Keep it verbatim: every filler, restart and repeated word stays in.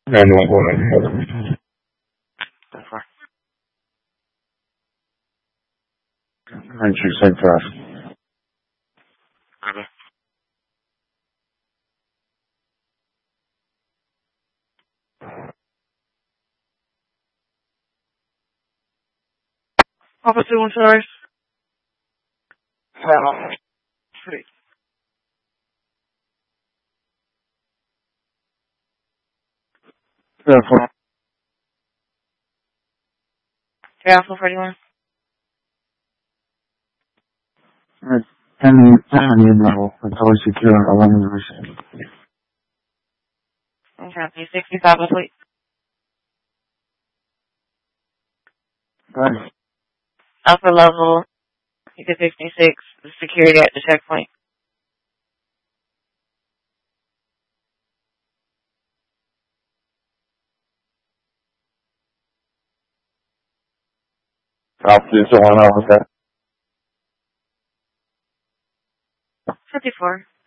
nine one one. nine two same fast. Papa two one sorry. Seven. Three. Yeah, four. Yeah, Alpha forty-one. Any, any level. It's always secure. eleven percent. Okay, sixty-five asleep. Good. Alpha level, you get sixty-six, the security at the checkpoint. Alpha is the one over there. fifty-four.